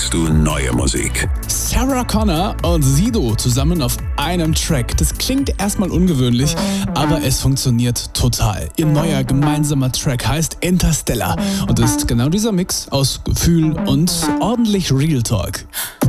entdeckst du neue Musik. Sarah Connor und Sido zusammen auf einem Track. Das klingt erstmal ungewöhnlich, aber es funktioniert total. Ihr neuer gemeinsamer Track heißt Interstellar und ist genau dieser Mix aus Gefühl und ordentlich Real Talk.